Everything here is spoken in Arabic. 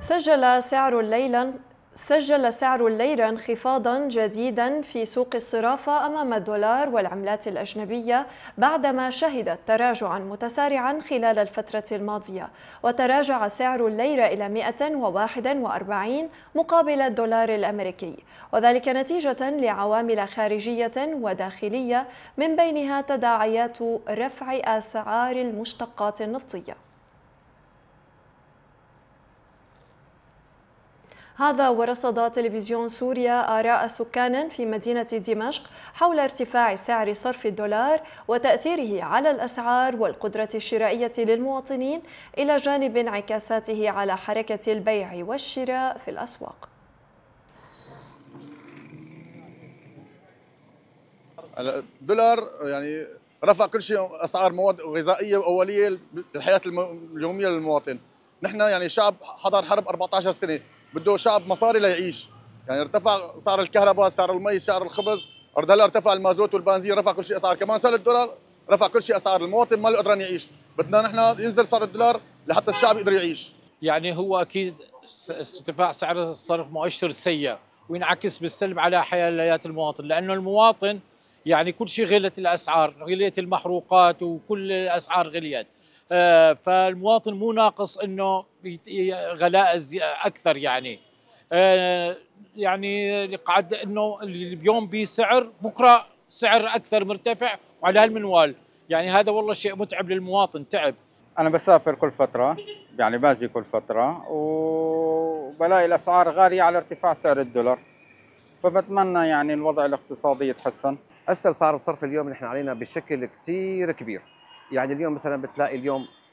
سجل سعر الليرة انخفاضا جديدا في سوق الصرافة أمام الدولار والعملات الأجنبية بعدما شهدت تراجعا متسارعا خلال الفترة الماضية، وتراجع سعر الليرة إلى 141 مقابل الدولار الأمريكي، وذلك نتيجة لعوامل خارجية وداخلية من بينها تداعيات رفع أسعار المشتقات النفطية. هذا ورصد تلفزيون سوريا آراء سكان في مدينة دمشق حول ارتفاع سعر صرف الدولار وتأثيره على الأسعار والقدرة الشرائية للمواطنين، إلى جانب انعكاساته على حركة البيع والشراء في الأسواق. الدولار يعني رفع كل شيء، اسعار مواد غذائيه واوليه بالحياه اليوميه للمواطن. نحن يعني شعب حضر حرب 14 سنه، بده شعب مصاري ليعيش. يعني ارتفع سعر الكهرباء، سعر المي، سعر الخبز، هلا ارتفع المازوت والبنزين، رفع كل شيء اسعار، كمان سعر الدولار رفع كل شيء اسعار. المواطن ما له قدران يعيش، بدنا نحن ينزل سعر الدولار لحتى الشعب يقدر يعيش. يعني هو اكيد ارتفاع سعر الصرف مؤشر سيء وينعكس بالسلب على حياة المواطن، لانه المواطن يعني كل شيء غلت الاسعار، غليت المحروقات وكل الاسعار غليت. فالمواطن مو ناقص انه غلاء اكثر يعني قعد انه اليوم بسعر بكره سعر اكثر مرتفع وعلى هالمنوال. يعني هذا والله شيء متعب للمواطن، تعب. أنا بسافر كل فترة، يعني باجي كل فترة وبلاقي الأسعار غالية على ارتفاع سعر الدولار، فبتمنى يعني الوضع الاقتصادي يتحسن. أثر صار الصرف اليوم نحن علينا بشكل كتير كبير. يعني اليوم مثلا بتلاقي اليوم